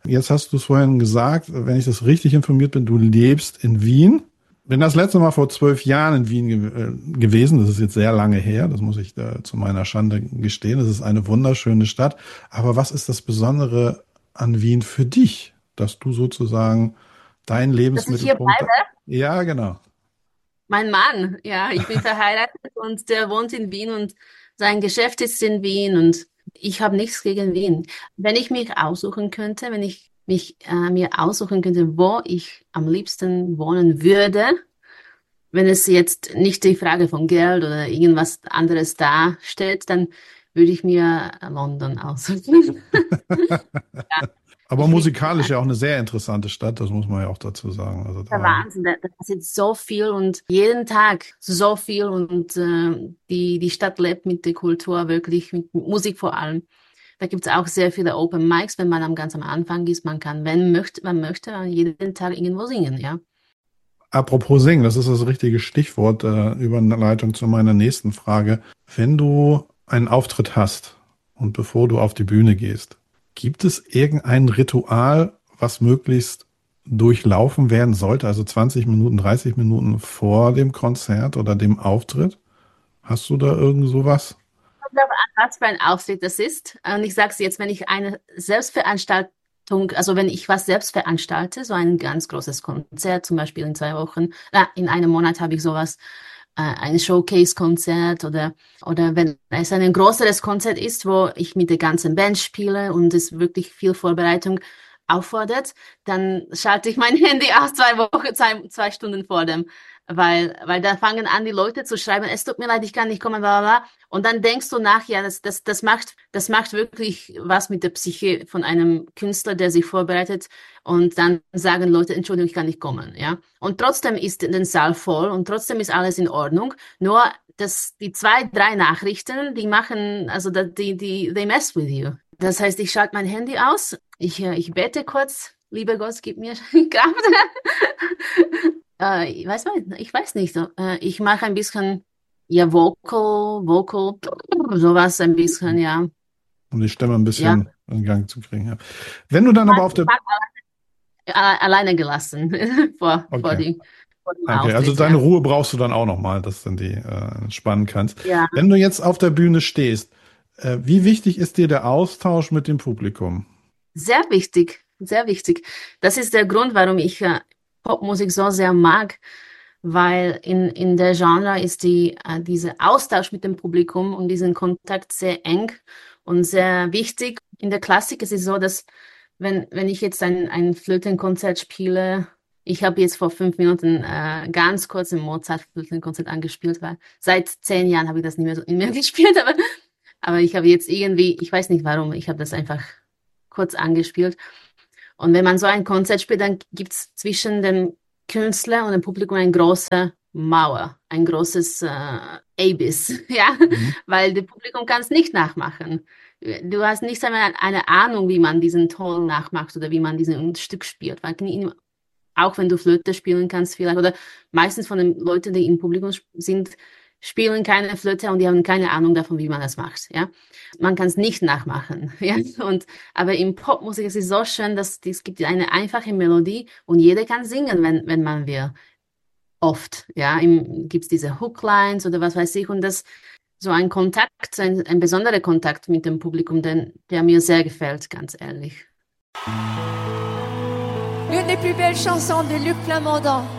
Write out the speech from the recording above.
Jetzt hast du es vorhin gesagt, wenn ich das richtig informiert bin, du lebst in Wien. Bin das letzte Mal vor 12 Jahren in Wien gewesen. Das ist jetzt sehr lange her. Das muss ich zu meiner Schande gestehen. Das ist eine wunderschöne Stadt. Aber was ist das Besondere an Wien für dich, dass du sozusagen dein Dass ich hier Lebensmittelpunkt... bleibe. Ja, genau. Mein Mann, ja, ich bin verheiratet und der wohnt in Wien und sein Geschäft ist in Wien und ich habe nichts gegen Wien. Wenn ich mich aussuchen könnte, wenn ich mich mir aussuchen könnte, wo ich am liebsten wohnen würde, wenn es jetzt nicht die Frage von Geld oder irgendwas anderes dasteht, dann würde ich mir London aussuchen. Ja, Aber ich will musikalisch ja auch eine sehr interessante Stadt, das muss man ja auch dazu sagen. Also der da, Wahnsinn, da passiert so viel und jeden Tag so viel und die Stadt lebt mit der Kultur, wirklich mit Musik vor allem. Da gibt es auch sehr viele Open Mics, wenn man ganz am Anfang ist. Man kann, wenn möchte, man möchte, jeden Tag irgendwo singen, ja. apropos Singen, das ist das richtige Stichwort, Überleitung zu meiner nächsten Frage. Wenn du einen Auftritt hast und bevor du auf die Bühne gehst, gibt es irgendein Ritual, was möglichst durchlaufen werden sollte, also 20 Minuten, 30 Minuten vor dem Konzert oder dem Auftritt? Hast du da irgend sowas? Kommt darauf an, was für ein Auftritt das ist. Und ich sage es jetzt, wenn ich eine Selbstveranstaltung, also wenn ich was selbst veranstalte, so ein ganz großes Konzert, zum Beispiel in 2 Wochen, in einem Monat habe ich sowas, ein Showcase-Konzert oder wenn es ein größeres Konzert ist, wo ich mit der ganzen Band spiele und es wirklich viel Vorbereitung auffordert, dann schalte ich mein Handy aus 2 Wochen, 2 Stunden vor dem, weil da fangen an, die Leute zu schreiben, es tut mir leid, ich kann nicht kommen, bla, bla, bla. Und dann denkst du nach, ja, das macht wirklich was mit der Psyche von einem Künstler, der sich vorbereitet. Und dann sagen Leute, Entschuldigung, ich kann nicht kommen, ja. Und trotzdem ist der Saal voll und trotzdem ist alles in Ordnung. Nur, die 2, 3 Nachrichten, die machen, also they mess with you. Das heißt, ich schalte mein Handy aus, ich bete kurz, lieber Gott, gib mir Kraft. Ich weiß nicht. Ich mache ein bisschen, ja, Vocal, sowas ein bisschen, ja. Um die Stimme ein Ja, bisschen in Gang zu kriegen. Ja. Wenn du dann aber auf ich der... mag alleine gelassen Okay. vor dem Okay, also Auftritt, deine ja. Ruhe brauchst du dann auch nochmal, dass du die entspannen kannst. Ja, Wenn du jetzt auf der Bühne stehst, wie wichtig ist dir der Austausch mit dem Publikum? sehr wichtig, sehr wichtig. Das ist der Grund, warum ich Popmusik so sehr mag, weil in der Genre ist dieser Austausch mit dem Publikum und diesen Kontakt sehr eng und sehr wichtig. In der Klassik ist es so, dass wenn ich jetzt ein Flötenkonzert spiele, ich habe jetzt vor 5 Minuten ganz kurz ein Mozart-Flötenkonzert angespielt, weil seit 10 Jahren habe ich das nicht mehr so in mir gespielt, aber ich habe jetzt irgendwie, ich weiß nicht warum, ich habe das einfach kurz angespielt. Und wenn man so ein Konzert spielt, dann gibt es zwischen dem Künstler und dem Publikum eine große Mauer, ein großes Abyss, ja, Mhm. weil das Publikum kann es nicht nachmachen. Du hast nicht einmal eine Ahnung, wie man diesen Ton nachmacht oder wie man diesen Stück spielt, weil auch wenn du Flöte spielen kannst vielleicht, oder meistens von den Leuten, die im Publikum sind, spielen keine Flöte und die haben keine Ahnung davon, wie man das macht, ja. Man kann es nicht nachmachen, ja. Aber in Popmusik ist es so schön, dass es gibt eine einfache Melodie und jeder kann singen, wenn man will. Oft, ja. Gibt es diese Hooklines oder was weiß ich und das, so ein Kontakt, ein besonderer Kontakt mit dem Publikum, der mir sehr gefällt, ganz ehrlich. L'une des plus belles chansons de Luc Plamondon.